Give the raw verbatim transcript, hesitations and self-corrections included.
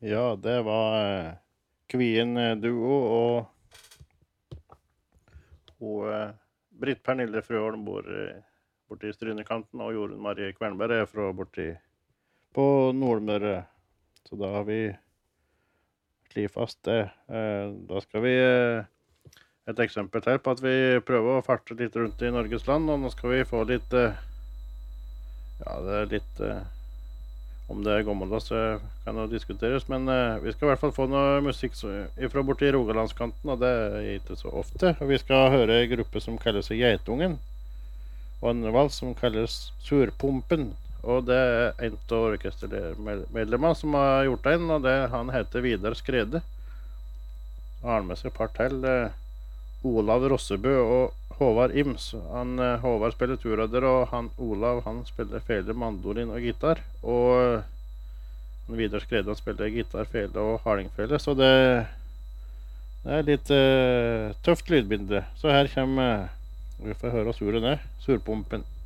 Ja, det var eh, Kvien eh, Duo og, og eh, Britt Pernille Frøholm bor eh, borte i Strynekanten, og Jorunn Marie Kvernberg er fra borte på Nordmøre. Så da har vi slitt fast det. Eh, da skal vi eh, et eksempel til på at vi prøver å farte litt rundt i Norges land, og nå skal vi få litt eh, ja, det er litt eh, om det er gammeldags så kan det diskuteres, men eh, vi skal i hvert fall få noe musikk fra borte i Rogalandskanten, og det er ikke så ofte. Og vi skal høre en gruppe som kaller seg Geitungen, og en vals som kalles Surpumpen. Og det er en av orkestermedlemmene som har gjort den, og det, han heter Vidar Skrede. Og har med seg et par til, eh, Olav Rossebø og Håvard Ims. Han, eh, Håvard spiller turradder, og han, Olav han spiller fele, mandolin og gitar. Og eh, Vidar Skrede han spiller gitar, fele og hardingfele, så det, det er litt eh, tøft lydbilde. Så her kommer, eh, vi får høre surene, Surpumpen.